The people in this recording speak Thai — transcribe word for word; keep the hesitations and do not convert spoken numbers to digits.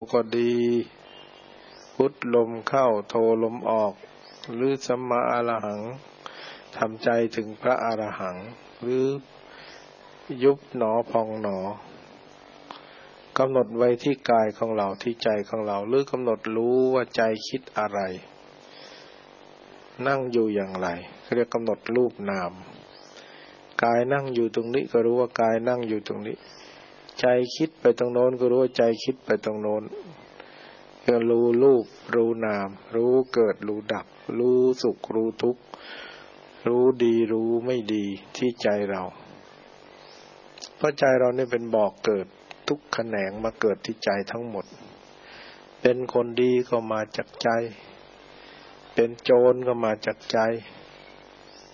ก็ดีพุทลมเข้าโทลมออกหรือสัมมาอรหังทำใจถึงพระอรหังหรือยุบหนอพองหนอกำหนดไว้ที่กายของเราที่ใจของเราหรือกำหนดรู้ว่าใจคิดอะไรนั่งอยู่อย่างไรเรียกกำหนดรูปนามกายนั่งอยู่ตรงนี้ก็รู้ว่ากายนั่งอยู่ตรงนี้ใจคิดไปตรงโน้นก็รู้ว่าใจคิดไปตรงโน้นก็รู้รูปรู้นามรู้เกิดรู้ดับรู้สุขรู้ทุกข์รู้ดีรู้ไม่ดีที่ใจเราเพราะใจเราเนี่ยเป็นบ่อเกิดทุกแขนงมาเกิดที่ใจทั้งหมดเป็นคนดีก็มาจากใจเป็นโจรก็มาจากใจ